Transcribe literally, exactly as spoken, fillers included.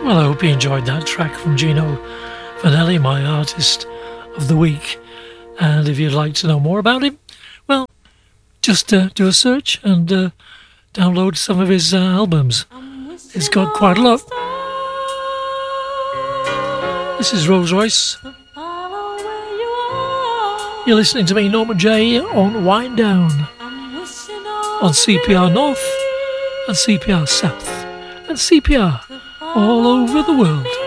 Well, I hope you enjoyed that track from Gino Vanelli, my artist of the week. And if you'd like to know more about him, well, just uh, do a search and uh, download some of his uh, albums. He's got quite a lot. This is Rolls Royce. You're listening to me, Norman J, on Wind Down, on C P R North and C P R South and C P R all over the world.